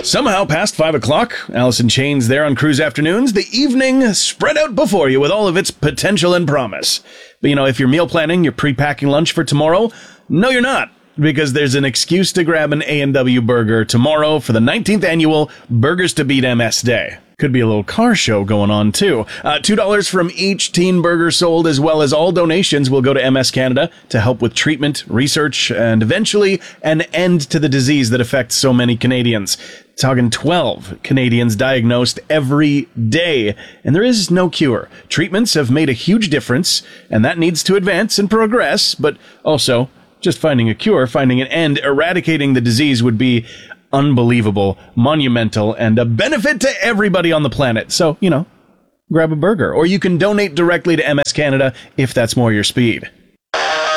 Somehow past 5 o'clock, Alice in Chains there on Cruise Afternoons, the evening spread out before you with all of its potential and promise. But if you're meal planning, you're pre-packing lunch for tomorrow, no you're not, because there's an excuse to grab an A&W burger tomorrow for the 19th annual Burgers to Beat MS Day. Could be a little car show going on, too. $2 from each teen burger sold, as well as all donations will go to MS Canada to help with treatment, research, and eventually an end to the disease that affects so many Canadians. Talking 12 Canadians diagnosed every day, and there is no cure. Treatments have made a huge difference, and that needs to advance and progress, but also just finding a cure, finding an end, eradicating the disease would be unbelievable, monumental, and a benefit to everybody on the planet. So, grab a burger. Or you can donate directly to MS Canada if that's more your speed.